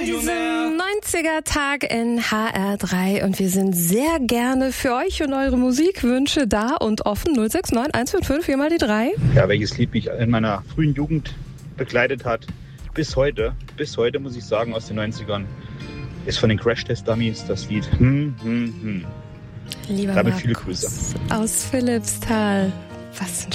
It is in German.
diesem 90er-Tag in HR3 und wir sind sehr gerne für euch und eure Musikwünsche da und offen. 069 155 4 mal die 3. Ja, welches Lied mich in meiner frühen Jugend begleitet hat, bis heute muss ich sagen, aus den 90ern, ist von den Crash Test Dummies das Lied Lieber Damit Markus viele Grüße aus Philippsthal. Was ein